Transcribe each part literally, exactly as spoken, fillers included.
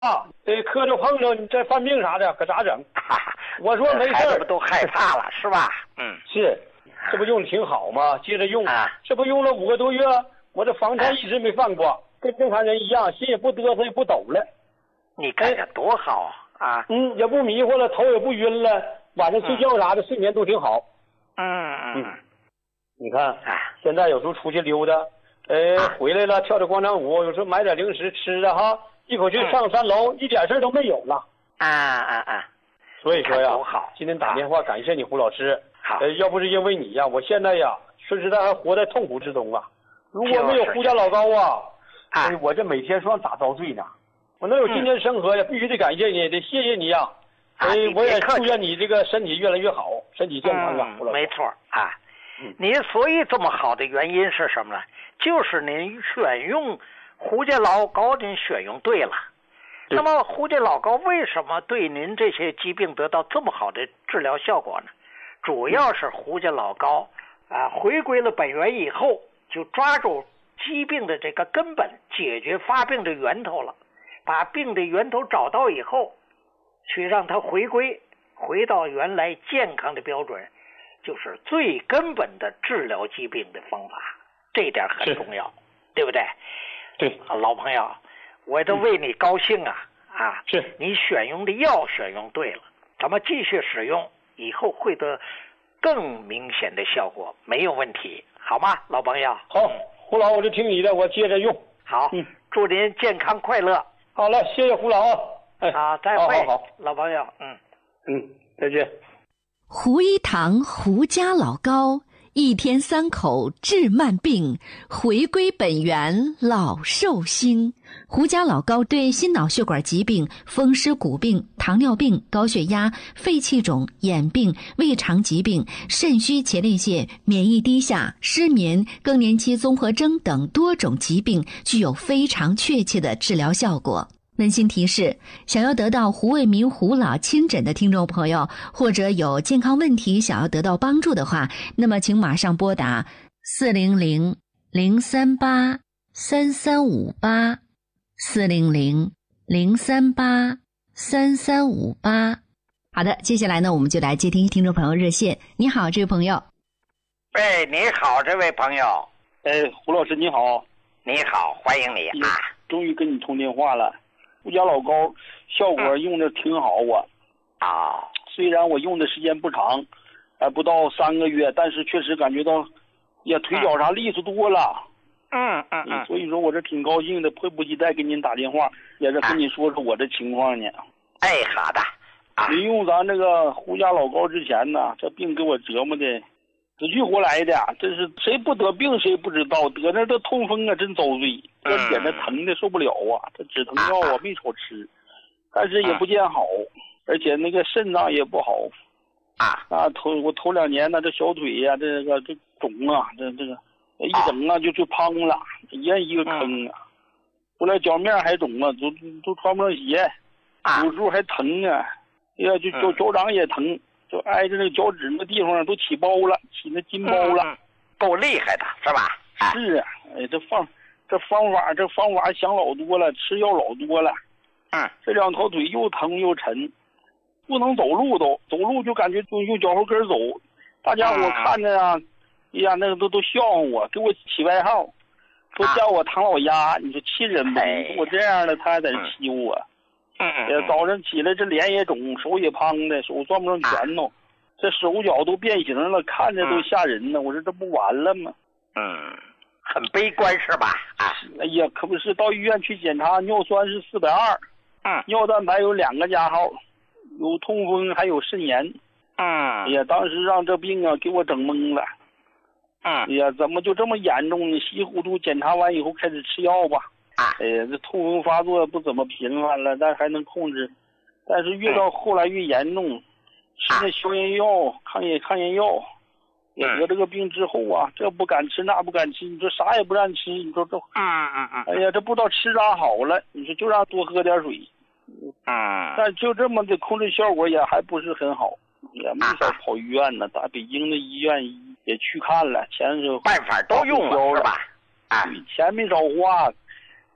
啊，这磕着碰着你这犯病啥的可咋整？我说没事， 孩子们都害怕了是吧？嗯， 是，这不用的挺好吗？接着用， 啊、 这不用了五个多月，我这房产一直没犯过，啊、跟正常人一样，心也不嘚瑟也不抖了。 你看着多好啊！ 嗯，也不迷糊了，头也不晕了，晚上睡觉啥的、嗯、睡眠都挺好。 嗯嗯， 你看，现在有时候出去溜达，呃，啊、回来了跳跳广场舞，有时候买点零食吃的哈，一口气上三楼，嗯、一点事都没有了。 啊啊啊！ 所以说呀，今天打电话感谢你胡老师。 好， 呃，要不是因为你呀，我现在呀，说实在还活在痛苦之中啊。如果没有胡家老高啊， 啊哎，我这每天说咋遭罪呢？我能有今天生活呀，嗯、必须得感谢你，得谢谢你呀。哎、啊，我也祝愿你这个身体越来越好，身体健康啊。 嗯、没错啊，嗯、你所以这么好的原因是什么呢？就是您选用胡家老高，您选用对了。那么胡家老高为什么对您这些疾病得到这么好的治疗效果呢？主要是胡家老高啊，回归了本源以后，就抓住疾病的这个根本，解决发病的源头了。把病的源头找到以后，去让它回归，回到原来健康的标准，就是最根本的治疗疾病的方法。这一点很重要，对不对？ 对， 老朋友，我都为你高兴啊！嗯、啊， 是你选用的药选用对了，咱们继续使用，以后会得更明显的效果，没有问题，好吗，老朋友？ 好，胡老，我就听你的，我接着用。 好，嗯，祝您健康快乐。 好了，谢谢胡老啊！ 哎，好，再会， 好好好， 老朋友，嗯嗯，再见。 胡一堂胡家老高，一天三口治慢病，回归本源老寿星。胡家老高对心脑血管疾病、风湿骨病、糖尿病、高血压、肺气肿、眼病、胃肠疾病、肾虚前列腺、免疫低下、失眠、更年期综合征等多种疾病具有非常确切的治疗效果。温馨提示，想要得到胡卫民胡老亲诊的听众朋友，或者有健康问题想要得到帮助的话，那么请马上拨打四零零零三八三三五八四零零零三八三三五八。好的，接下来呢，我们就来接听听众朋友热线。你好，这位朋友。 哎，你好，这位朋友。 哎，胡老师你好。 你好，欢迎你啊！ 终于跟你通电话了。胡家老高效果用的挺好啊。 啊、哦， 虽然我用的时间不长，还不到三个月，但是确实感觉到，呀，腿脚啥利索多了。 嗯嗯嗯。 所以说我这挺高兴的，迫不及待给您打电话，也是跟你说说我这情况呢。 哎，好的。 啊、你用咱这个胡家老高之前呢，这病给我折磨的死去活来的，真是谁不得病谁不知道，得那这痛风啊真遭罪，关键那疼的受不了啊，这止疼药啊没少吃，但是也不见好，而且那个肾脏也不好啊啊，头我头两年呢这小腿呀、啊、这个这肿啊，这这个一整啊就就胖了，一人一个坑啊，后来脚面还肿啊，都都穿不上鞋，有时候还疼啊，哎呀就脚脚掌也疼。就挨着那个脚趾那地方都起包了，起那筋包了， 嗯、够厉害的是吧？ 是啊，哎，这方这方法这方法想老多了，吃药老多了。 嗯， 这两条腿又疼又沉，不能走路都，走路就感觉用用脚后跟走。大家伙看着啊，哎呀，那个都都笑话我，给我起外号，说叫我唐老鸭。你说气人不？你说我这样的，他还在这欺负我。 嗯， 早上起来这脸也肿，手也胖的，手攥不上拳头，啊、这手脚都变形了，看着都吓人呢。嗯、我说这不完了吗？ 嗯，很悲观是吧？啊， 哎呀，可不是，到医院去检查，尿酸是四百二， 嗯， 尿蛋白有两个加号，有痛风还有肾炎。 嗯， 哎呀，当时让这病啊给我整懵了。 嗯， 哎呀，怎么就这么严重呢？稀里糊涂检查完以后开始吃药吧。哎呀，这痛风发作不怎么频繁了，但还能控制。但是越到后来越严重，吃那消炎药、抗炎抗炎药，也得这个病之后啊，这不敢吃那不敢吃，你说啥也不让吃，你说这， 嗯嗯嗯， 哎呀，这不知道吃啥好了，你说就让多喝点水， 嗯， 但就这么的控制效果也还不是很好，也没少跑医院呢，打北京的医院也去看了，钱是办法都用了是吧？ 啊，钱没少花。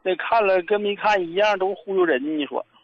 那看了跟没看一样，都忽悠人，你说。